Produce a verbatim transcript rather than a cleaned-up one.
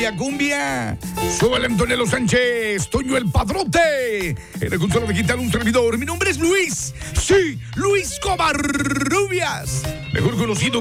cumbia, cumbia. Súbele Antonio Sánchez, Toño el Padrote. En la consola digital un servidor. Mi nombre es Luis. Sí, Luis Covarrubias. Mejor conocido